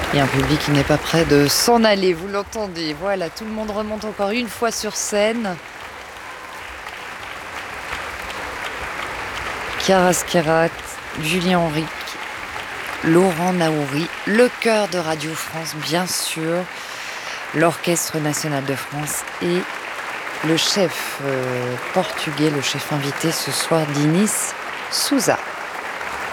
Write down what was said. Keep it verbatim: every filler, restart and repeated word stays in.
Et un public qui n'est pas prêt de s'en aller, vous l'entendez. Voilà, tout le monde remonte encore une fois sur scène. Chiara Schierat, Julien Henrique, Laurent Naouri, le chœur de Radio France, bien sûr, l'Orchestre national de France et le chef euh, portugais, le chef invité ce soir, Dinis Souza.